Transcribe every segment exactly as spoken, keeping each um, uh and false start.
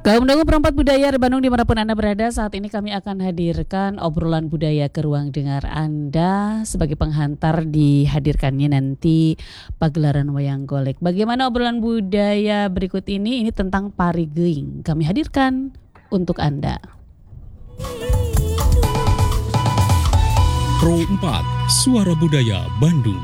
Kaum Dago Perempat Budaya di Bandung dimanapun Anda berada, saat ini kami akan hadirkan obrolan budaya ke ruang dengar Anda. Sebagai penghantar dihadirkannya nanti pagelaran wayang golek. Bagaimana obrolan budaya berikut ini? Ini tentang parigeuing. Kami hadirkan untuk Anda. Pro empat, Suara Budaya Bandung.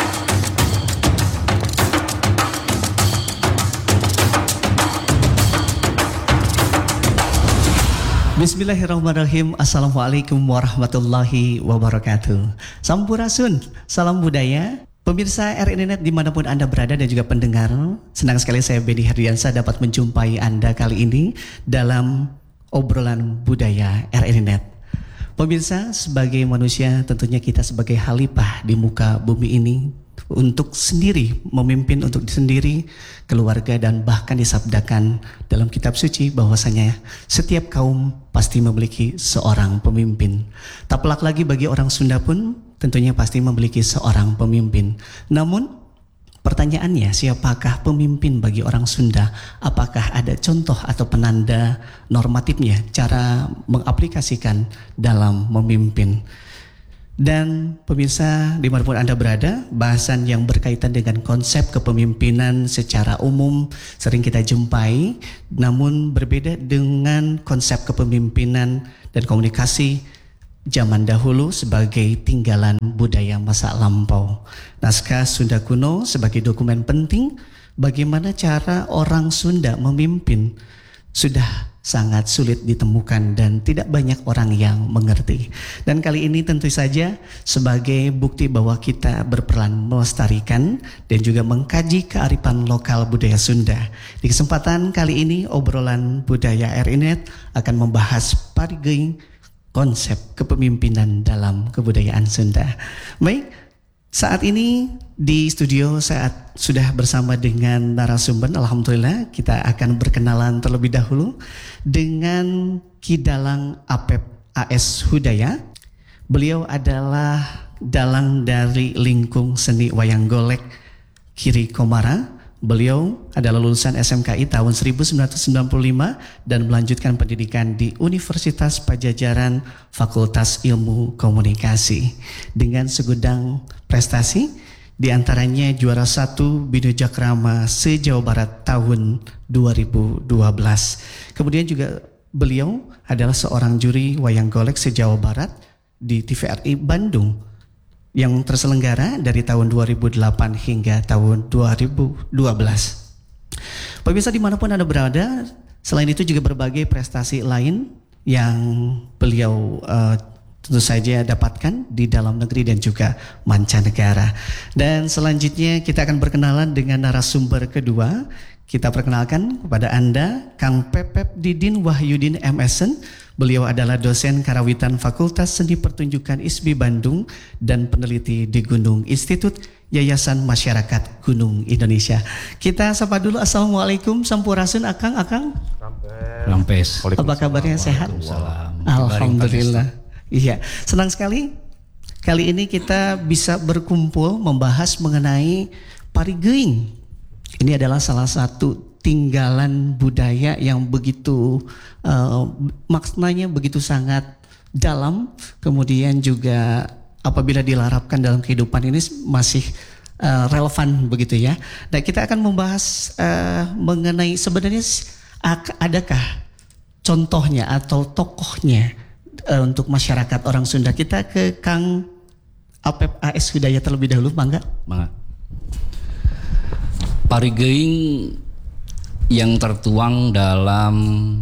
Bismillahirrahmanirrahim. Assalamualaikum warahmatullahi wabarakatuh. Sampurasun, salam budaya. Pemirsa R I Net dimanapun Anda berada dan juga pendengar, senang sekali saya Benny Herdiansyah dapat menjumpai Anda kali ini dalam obrolan budaya R I Net. Pemirsa, sebagai manusia tentunya kita sebagai khalifah di muka bumi ini untuk sendiri, memimpin untuk sendiri, keluarga, dan bahkan disabdakan dalam kitab suci bahwasanya setiap kaum pasti memiliki seorang pemimpin. Tak pelak lagi bagi orang Sunda pun tentunya pasti memiliki seorang pemimpin. Namun pertanyaannya, siapakah pemimpin bagi orang Sunda? Apakah ada contoh atau penanda normatifnya cara mengaplikasikan dalam memimpin? Dan pemirsa dimanapun Anda berada, bahasan yang berkaitan dengan konsep kepemimpinan secara umum sering kita jumpai, namun berbeda dengan konsep kepemimpinan dan komunikasi zaman dahulu sebagai tinggalan budaya masa lampau. Naskah Sunda kuno sebagai dokumen penting bagaimana cara orang Sunda memimpin sudah sangat sulit ditemukan dan tidak banyak orang yang mengerti. Dan kali ini tentu saja sebagai bukti bahwa kita berperan melestarikan dan juga mengkaji kearifan lokal budaya Sunda. Di kesempatan kali ini obrolan budaya R I Net akan membahas parigeuing, konsep kepemimpinan dalam kebudayaan Sunda. Baik, saat ini di studio saat sudah bersama dengan narasumber. Alhamdulillah kita akan berkenalan terlebih dahulu dengan Ki Dalang Apep A S Hudaya. Beliau adalah dalang dari Lingkung Seni Wayang Golek Kiri Komara. Beliau adalah lulusan S M K I tahun seribu sembilan ratus sembilan puluh lima dan melanjutkan pendidikan di Universitas Padjadjaran Fakultas Ilmu Komunikasi dengan segudang prestasi, di antaranya juara satu Bina Jakrama se-Jawa Barat tahun dua ribu dua belas. Kemudian juga beliau adalah seorang juri wayang golek se-Jawa Barat di T V R I Bandung yang terselenggara dari tahun dua ribu delapan hingga tahun dua ribu dua belas. Pemirsa dimanapun Anda berada, selain itu juga berbagai prestasi lain yang beliau uh, tentu saja dapatkan di dalam negeri dan juga mancanegara. Dan selanjutnya kita akan berkenalan dengan narasumber kedua. Kita perkenalkan kepada Anda Kang Pepep Didin Wahyudin M Sen. Beliau adalah dosen karawitan Fakultas Seni Pertunjukan I S B I Bandung dan peneliti di Gunung Institut Yayasan Masyarakat Gunung Indonesia. Kita sapa dulu. Assalamualaikum, sampurasun Akang. Akang Rampes. Apa kabarnya, sehat? Alhamdulillah. Iya, senang sekali kali ini kita bisa berkumpul membahas mengenai parigeuing. Ini adalah salah satu tinggalan budaya yang begitu uh, maknanya begitu sangat dalam, kemudian juga apabila dilarapkan dalam kehidupan ini masih uh, relevan begitu ya. Dan kita akan membahas uh, mengenai sebenarnya adakah contohnya atau tokohnya uh, untuk masyarakat orang Sunda. Kita ke Kang Apep A S Hudaya terlebih dahulu, mangga. Mangga. Parigeuing yang tertuang dalam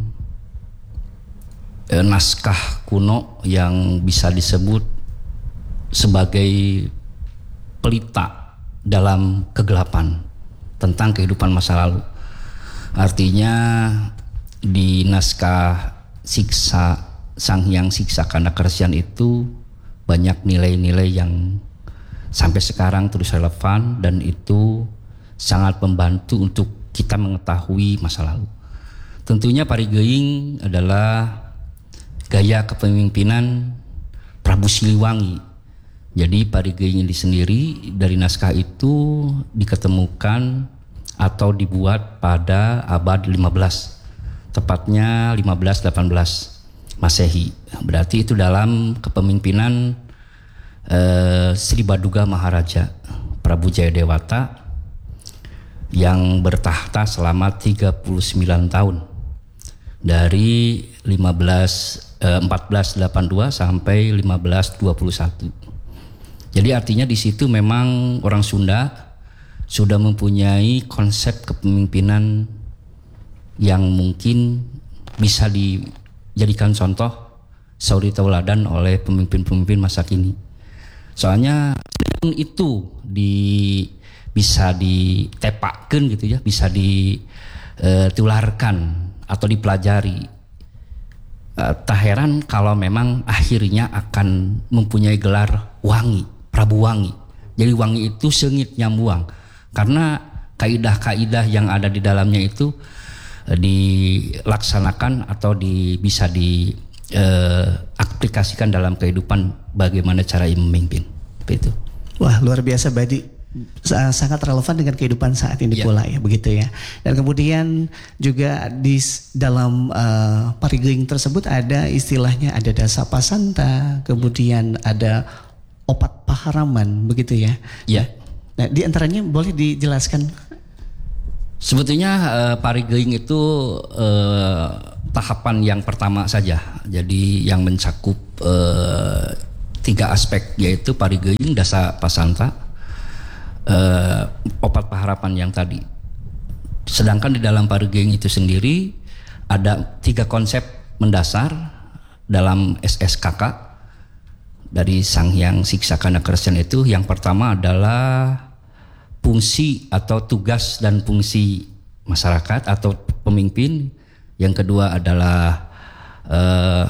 eh, naskah kuno yang bisa disebut sebagai pelita dalam kegelapan tentang kehidupan masa lalu. Artinya di naskah Siksa Sang Hyang Siksa Kanda Kersian itu banyak nilai-nilai yang sampai sekarang terus relevan dan itu sangat membantu untuk kita mengetahui masa lalu. Tentunya parigeuing adalah gaya kepemimpinan Prabu Siliwangi. Jadi parigeuing ini sendiri dari naskah itu diketemukan atau dibuat pada abad lima belas tepatnya lima belas delapan belas Masehi. Berarti itu dalam kepemimpinan eh, Sri Baduga Maharaja Prabu Jayadewata yang bertahta selama tiga puluh sembilan tahun dari lima belas, eh, empat belas delapan puluh dua sampai lima belas dua puluh satu. Jadi artinya di situ memang orang Sunda sudah mempunyai konsep kepemimpinan yang mungkin bisa dijadikan contoh suri tauladan oleh pemimpin-pemimpin masa kini. Soalnya itu di bisa ditepakkan gitu ya, bisa ditularkan atau dipelajari. Uh, tak heran kalau memang akhirnya akan mempunyai gelar wangi, Prabu Wangi. Jadi wangi itu sengit nyambuang, karena kaidah-kaidah yang ada di dalamnya itu uh, dilaksanakan atau di, bisa diaplikasikan uh, dalam kehidupan bagaimana cara memimpin. Begitu. Wah, luar biasa Badi. Sangat relevan dengan kehidupan saat ini ya. Pula ya, begitu ya. Dan kemudian juga di dalam uh, parigeuing tersebut ada istilahnya, ada dasa pasanta, kemudian ada opat paharaman, begitu ya. Ya. Nah, di antaranya boleh dijelaskan? Sebetulnya uh, parigeuing itu uh, tahapan yang pertama saja. Jadi yang mencakup uh, tiga aspek, yaitu parigeuing, dasa pasanta, Uh, opat paharapan yang tadi. Sedangkan di dalam parigeuing itu sendiri ada tiga konsep mendasar dalam S S K K dari Sang Hyang Siksakana Kersian itu. Yang pertama adalah fungsi atau tugas dan fungsi masyarakat atau pemimpin. Yang kedua adalah uh,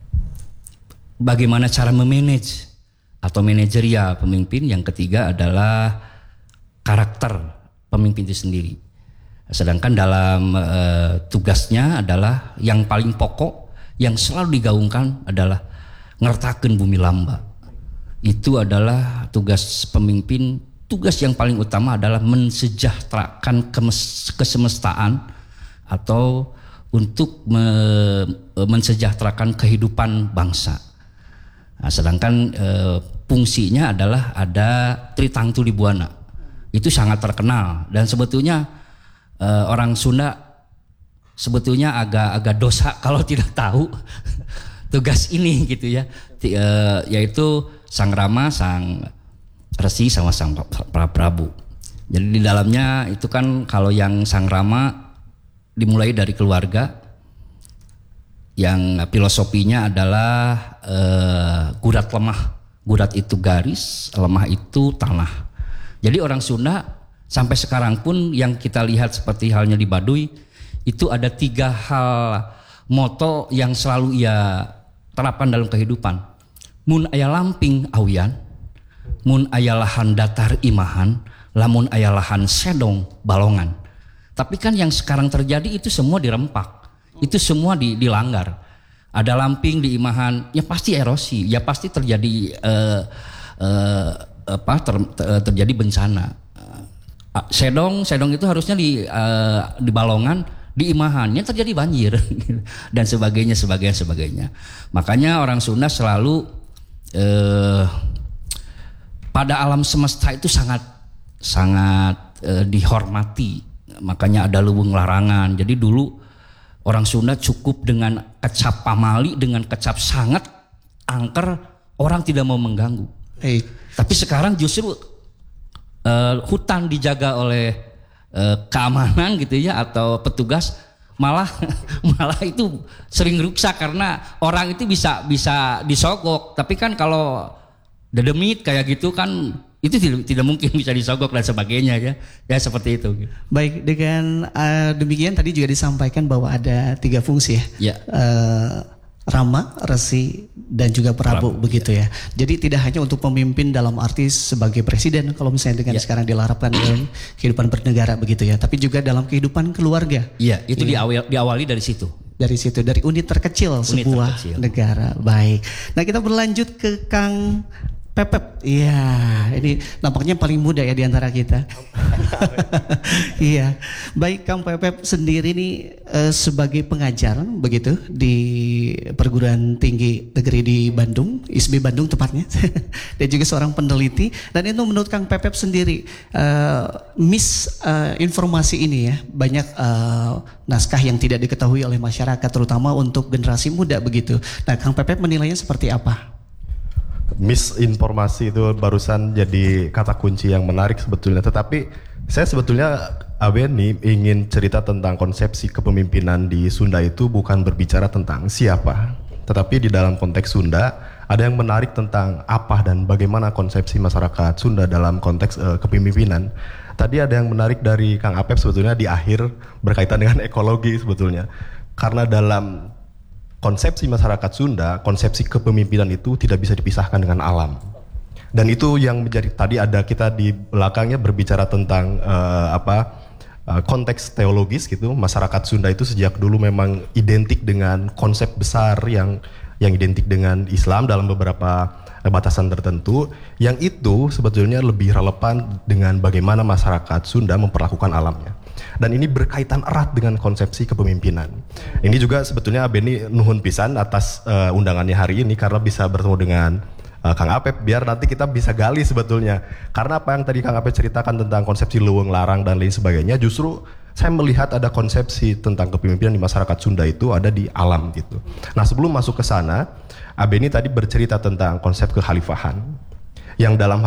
bagaimana cara memanage atau manajerial pemimpin. Yang ketiga adalah karakter pemimpin itu sendiri. Sedangkan dalam uh, tugasnya adalah yang paling pokok yang selalu digaungkan adalah ngertakeun bumi lamba. Itu adalah tugas pemimpin. Tugas yang paling utama adalah mensejahterakan kemes- kesemestaan atau untuk me- mensejahterakan kehidupan bangsa. Nah, sedangkan uh, fungsinya adalah ada Tritangtu Libuana. Itu sangat terkenal, dan sebetulnya uh, orang Sunda sebetulnya agak-agak dosa kalau tidak tahu tugas ini gitu ya. T- uh, yaitu Sang Rama, Sang Resi sama Sang Prabu. Jadi di dalamnya itu kan kalau yang Sang Rama dimulai dari keluarga, yang filosofinya adalah uh, gurat lemah. Gurat itu garis, lemah itu tanah. Jadi orang Sunda sampai sekarang pun yang kita lihat seperti halnya di Baduy itu ada tiga hal moto yang selalu ia terapkan dalam kehidupan. Mun aya lamping awian, mun aya lahan datar imahan, lamun aya lahan sedong balongan. Tapi kan yang sekarang terjadi itu semua dirempak, itu semua dilanggar. Ada lamping di imahan, ya pasti erosi, ya pasti terjadi uh, uh, apa ter, ter, terjadi bencana. Uh, sedong, sedong itu harusnya di uh, di balongan, di imahannya terjadi banjir dan sebagainya, sebagainya, sebagainya. Makanya orang Sunda selalu uh, pada alam semesta itu sangat sangat uh, dihormati. Makanya ada leuweung larangan. Jadi dulu orang Sunda cukup dengan kecap pamali, dengan kecap sangat angker, orang tidak mau mengganggu. Hey. Tapi sekarang justru uh, hutan dijaga oleh uh, keamanan gitu ya, atau petugas, malah malah itu sering rusak karena orang itu bisa bisa disogok. Tapi kan kalau dedemit kayak gitu kan itu tidak, tidak mungkin bisa disogok dan sebagainya ya, ya seperti itu. Baik, dengan uh, demikian tadi juga disampaikan bahwa ada tiga fungsi ya, ya. Uh, Rama, Resi, dan juga Prabu, Prabu begitu ya. ya. Jadi tidak hanya untuk pemimpin dalam arti sebagai presiden, kalau misalnya dengan ya. sekarang dilarapkan dalam kehidupan bernegara begitu ya, tapi juga dalam kehidupan keluarga. Iya, itu ya. diawali, diawali dari situ. Dari situ, dari unit terkecil unit sebuah terkecil. negara. Baik. Nah, kita berlanjut ke Kang Pepep, iya, ini nampaknya paling muda ya di antara kita. Iya, baik Kang Pepep sendiri nih eh, sebagai pengajar begitu di perguruan tinggi negeri di Bandung, I S B Bandung tepatnya, dan juga seorang peneliti. Dan itu menurut Kang Pepep sendiri, eh, miss eh, informasi ini ya, banyak eh, naskah yang tidak diketahui oleh masyarakat, terutama untuk generasi muda begitu. Nah, Kang Pepep menilainya seperti apa? Misinformasi itu barusan jadi kata kunci yang menarik sebetulnya. Tetapi saya sebetulnya Abeni ingin cerita tentang konsepsi kepemimpinan di Sunda itu bukan berbicara tentang siapa, tetapi di dalam konteks Sunda ada yang menarik tentang apa dan bagaimana konsepsi masyarakat Sunda dalam konteks uh, kepemimpinan. Tadi ada yang menarik dari Kang Apep sebetulnya di akhir berkaitan dengan ekologi sebetulnya. Karena dalam konsepsi masyarakat Sunda, konsepsi kepemimpinan itu tidak bisa dipisahkan dengan alam. Dan itu yang menjadi, tadi ada kita di belakangnya berbicara tentang uh, apa uh, konteks teologis gitu. Masyarakat Sunda itu sejak dulu memang identik dengan konsep besar yang yang identik dengan Islam dalam beberapa batasan tertentu, yang itu sebetulnya lebih relevan dengan bagaimana masyarakat Sunda memperlakukan alamnya. Dan ini berkaitan erat dengan konsepsi kepemimpinan. Ini juga sebetulnya Abeni nuhun pisan atas uh, undangannya hari ini karena bisa bertemu dengan uh, Kang Apep, biar nanti kita bisa gali sebetulnya. Karena apa yang tadi Kang Apep ceritakan tentang konsepsi leuweung larang dan lain sebagainya, justru saya melihat ada konsepsi tentang kepemimpinan di masyarakat Sunda itu ada di alam gitu. Nah, sebelum masuk ke sana, Abeni tadi bercerita tentang konsep kekhalifahan yang dalam